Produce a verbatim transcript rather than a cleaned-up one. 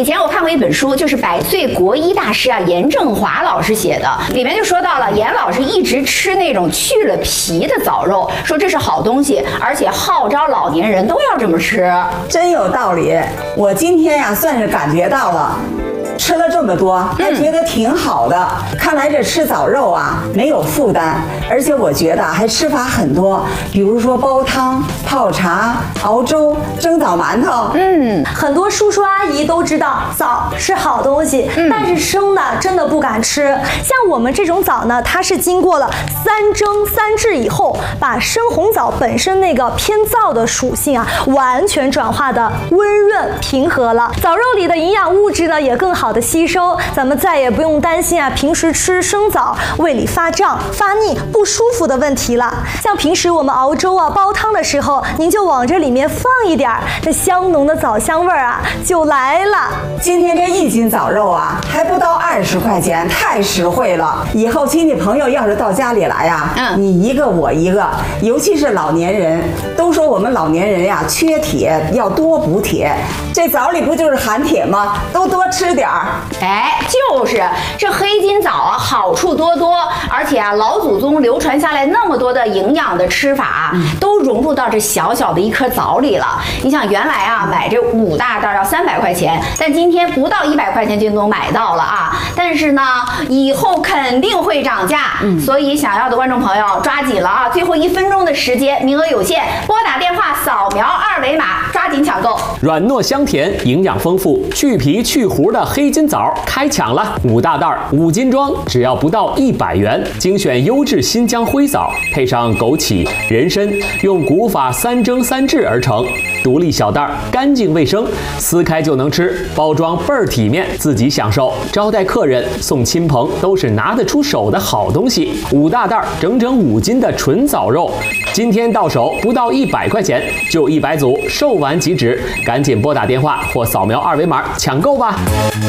以前我看过一本书，就是百岁国医大师啊严正华老师写的，里面就说到了严老师一直吃那种去了皮的枣肉，说这是好东西，而且号召老年人都要这么吃， 真有道理。我今天呀算是感觉到了。吃了这么多，还觉得挺好的。嗯、看来这吃枣肉啊没有负担，而且我觉得还吃法很多，比如说煲汤、泡茶、熬粥、蒸枣馒头。 嗯，很多叔叔阿姨都知道枣是好东西，嗯、但是生的真的不敢吃。像我们这种枣呢，它是经过了三蒸三制以后，把生红枣本身那个偏燥的属性啊，完全转化的温润平和了。枣肉里的营养物质呢，也更好的吸收，咱们再也不用担心啊平时吃生枣胃里发胀、发腻、不舒服的问题了。像平时我们熬粥啊、煲汤的时候，您就往这里面放一点，那香浓的枣香味儿啊就来了。 今天这一斤枣肉啊，还不到二十块钱，太实惠了。以后亲戚朋友要是到家里来呀、啊，嗯、你一个我一个，尤其是老年人，都说我们老年人呀缺铁，要多补铁。这枣里不就是含铁吗？都多吃点儿。 哎，就是这黑金枣啊，好处多多，而且啊，老祖宗流传下来那么多的营养的吃法，嗯、都融入到这小小的一颗枣里了。你想，原来啊，买这五大袋要三百块钱，但今天不到一百块钱就能买到了啊。但是呢，以后肯定会涨价，嗯、所以想要的观众朋友抓紧了啊！最后一分钟的时间，名额有限，拨打电话扫描二维码，抓紧抢购。 软糯香甜，营养丰富，去皮去核的黑金枣开抢了，五大袋五斤装，只要不到一百元。精选优质新疆灰枣，配上枸杞、人参，用古法三蒸三制而成。独立小袋，干净卫生，撕开就能吃，包装倍儿体面，自己享受。招待客人、送亲朋都是拿得出手的好东西。五大袋，整整五斤的纯枣肉，今天到手不到一百块钱，就一百组，售完即止，赶紧拨打电话或扫描二维码抢购吧。